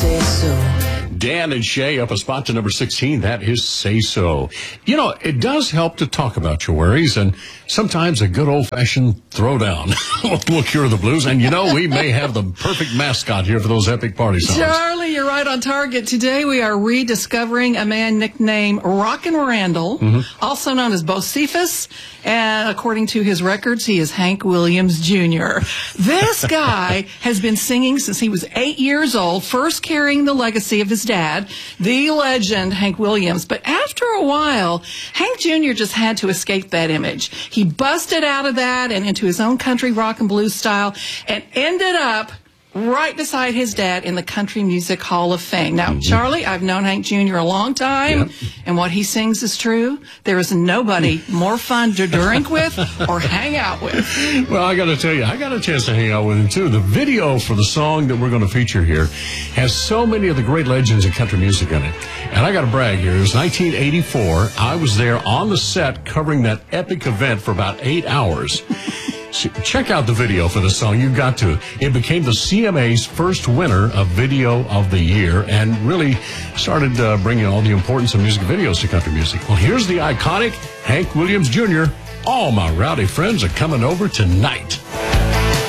say so. Dan and Shay up a spot to number 16. That is Say So. You know, it does help to talk about your worries, and sometimes a good old-fashioned throwdown will cure the blues. And, you know, we may have the perfect mascot here for those epic party songs. Charlie, you're right on target. Today we are rediscovering a man nicknamed Rockin' Randall, also known as Bocephus. And according to his records, he is Hank Williams Jr. This guy has been singing since he was 8 years old, first carrying the legacy of his dad, the legend Hank Williams. But after a while, Hank Jr. just had to escape that image. He busted out of that and into his own country rock and blues style and ended up right beside his dad in the Country Music Hall of Fame. Now, Charlie, I've known Hank Jr. a long time, and what he sings is true. There is nobody more fun to drink with or hang out with. Well, I got to tell you, I got a chance to hang out with him, too. The video for the song that we're going to feature here has so many of the great legends in country music in it. And I got to brag here. It was 1984. I was there on the set covering that epic event for about 8 hours. Check out the video for the song. You've got to. It became the CMA's first winner of Video of the Year and really started bringing all the importance of music videos to country music. Well, here's the iconic Hank Williams Jr. All my rowdy friends are coming over tonight.